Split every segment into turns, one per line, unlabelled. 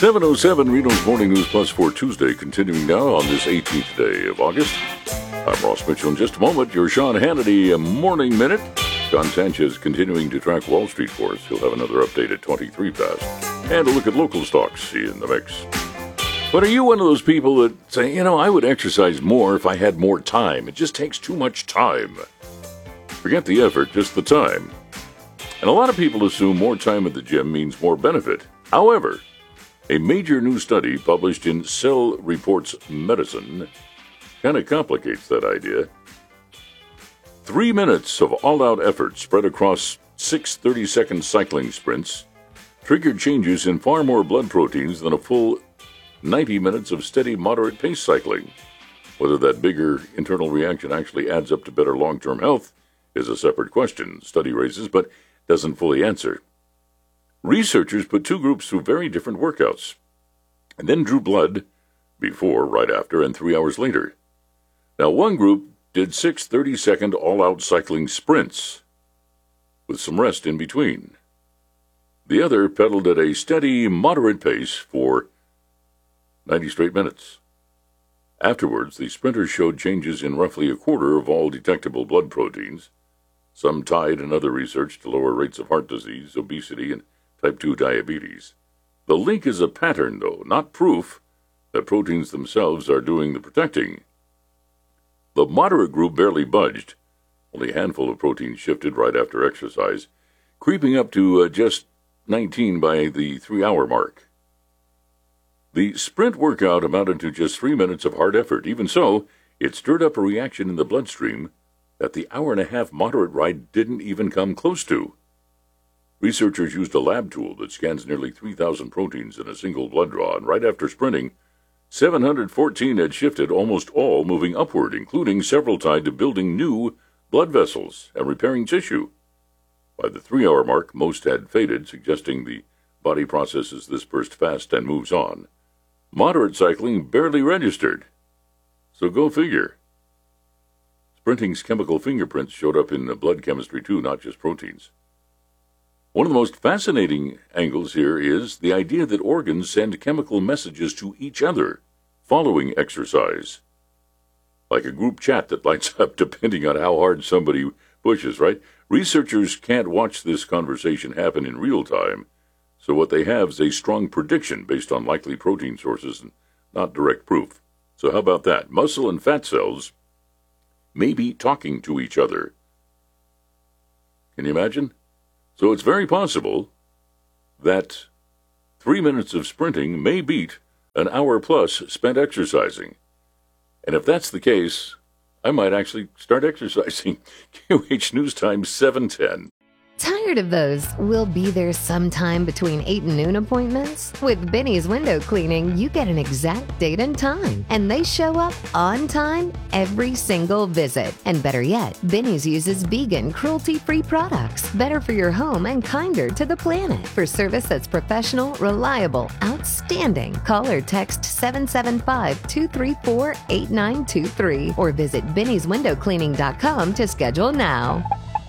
7:07 Reno's Morning News Plus for Tuesday, continuing now on this 18th day of August. I'm Ross Mitchell. In just a moment, your Sean Hannity Morning Minute. John Sanchez continuing to track Wall Street for us. He'll have another update at 23 past. And a look at local stocks in the mix. But are you one of those people that say, I would exercise more if I had more time? It just takes too much time. Forget the effort, just the time. And a lot of people assume more time at the gym means more benefit. However, a major new study published in Cell Reports Medicine kind of complicates that idea. 3 minutes of all-out effort spread across 6 30-second cycling sprints triggered changes in far more blood proteins than a full 90 minutes of steady, moderate pace cycling. Whether that bigger internal reaction actually adds up to better long-term health is a separate question study raises, but doesn't fully answer. Researchers put two groups through very different workouts, and then drew blood before, right after, and 3 hours later. Now, one group did 6 30-second all-out cycling sprints, with some rest in between. The other pedaled at a steady, moderate pace for 90 straight minutes. Afterwards, the sprinters showed changes in roughly a quarter of all detectable blood proteins. Some tied in other research to lower rates of heart disease, obesity, and type 2 diabetes. The link is a pattern, though, not proof that proteins themselves are doing the protecting. The moderate group barely budged. Only a handful of proteins shifted right after exercise, creeping up to just 19 by the 3-hour mark. The sprint workout amounted to just 3 minutes of hard effort. Even so, it stirred up a reaction in the bloodstream that the hour-and-a-half moderate ride didn't even come close to. Researchers used a lab tool that scans nearly 3,000 proteins in a single blood draw, and right after sprinting, 714 had shifted, almost all moving upward, including several tied to building new blood vessels and repairing tissue. By the 3-hour mark, most had faded, suggesting the body processes this burst fast and moves on. Moderate cycling barely registered. So go figure. Sprinting's chemical fingerprints showed up in the blood chemistry too, not just proteins. One of the most fascinating angles here is the idea that organs send chemical messages to each other following exercise. Like a group chat that lights up depending on how hard somebody pushes, right? Researchers can't watch this conversation happen in real time, so what they have is a strong prediction based on likely protein sources and not direct proof. So how about that? Muscle and fat cells may be talking to each other. Can you imagine? So it's very possible that 3 minutes of sprinting may beat an hour plus spent exercising. And if that's the case, I might actually start exercising. QH News Time 7:10.
Tired of those "we'll be there sometime between 8 and noon" appointments? With Benny's Window Cleaning, you get an exact date and time, and they show up on time every single visit. And better yet, Benny's uses vegan, cruelty-free products, better for your home and kinder to the planet. For service that's professional, reliable, outstanding, call or text 775-234-8923 or visit bennyswindowcleaning.com to schedule now.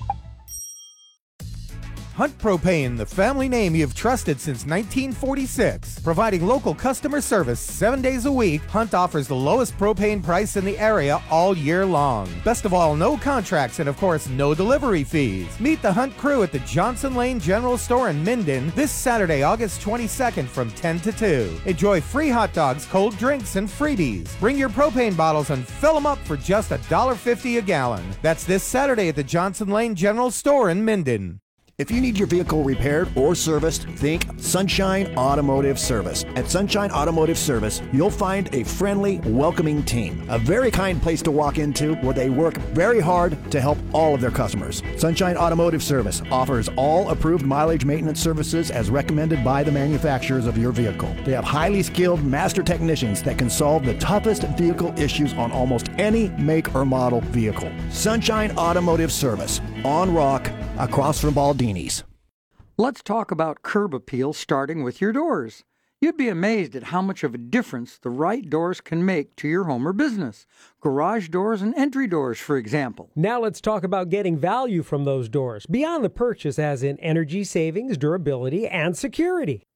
Hunt Propane, the family name you've trusted since 1946. Providing local customer service 7 days a week, Hunt offers the lowest propane price in the area all year long. Best of all, no contracts and, of course, no delivery fees. Meet the Hunt crew at the Johnson Lane General Store in Minden this Saturday, August 22nd from 10 to 2. Enjoy free hot dogs, cold drinks, and freebies. Bring your propane bottles and fill them up for just $1.50 a gallon. That's this Saturday at the Johnson Lane General Store in Minden.
If you need your vehicle repaired or serviced, think Sunshine Automotive Service. At Sunshine Automotive Service, you'll find a friendly, welcoming team. A very kind place to walk into where they work very hard to help all of their customers. Sunshine Automotive Service offers all approved mileage maintenance services as recommended by the manufacturers of your vehicle. They have highly skilled master technicians that can solve the toughest vehicle issues on almost any make or model vehicle. Sunshine Automotive Service, on Rock, across from Baldini's.
Let's talk about curb appeal, starting with your doors. You'd be amazed at how much of a difference the right doors can make to your home or business. Garage doors and entry doors, for example.
Now let's talk about getting value from those doors, beyond the purchase as in energy savings, durability, and security.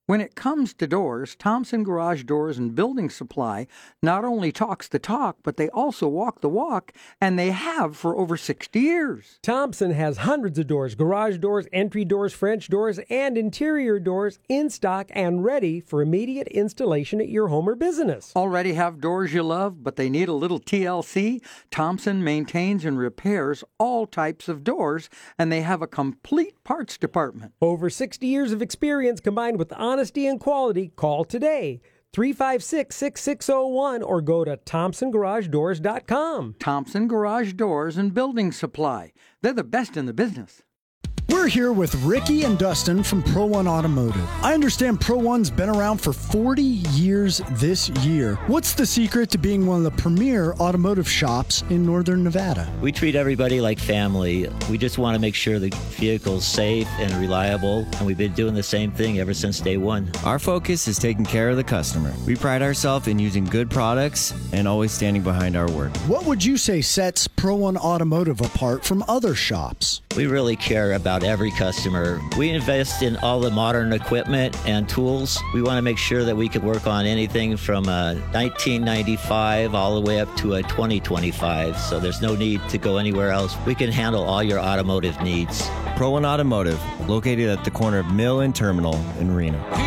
When it comes to doors, Thompson Garage Doors and Building Supply not only talks the talk, but they also walk the walk, and they have for over 60 years.
Thompson has hundreds of doors, garage doors, entry doors, French doors, and interior doors in stock and ready for immediate installation at your home or business.
Already have doors you love, but they need a little TLC? Thompson maintains and repairs all types of doors, and they have a complete parts department.
Over 60 years of experience combined with honesty and quality. Call today. 356-6601 or go to ThompsonGarageDoors.com.
Thompson Garage Doors and Building Supply. They're the best in the business.
We're here with Ricky and Dustin from Pro One Automotive. I understand Pro One's been around for 40 years this year. What's the secret to being one of the premier automotive shops in Northern Nevada?
We treat everybody like family. We just want to make sure the vehicle's safe and reliable, and we've been doing the same thing ever since day one.
Our focus is taking care of the customer. We pride ourselves in using good products and always standing behind our word.
What would you say sets Pro One Automotive apart from other shops?
We really care about every customer. We invest in all the modern equipment and tools. We want to make sure that we can work on anything from a 1995 all the way up to a 2025, so there's no need to go anywhere else. We can handle all your automotive needs.
Pro One Automotive, located at the corner of Mill and Terminal in Reno.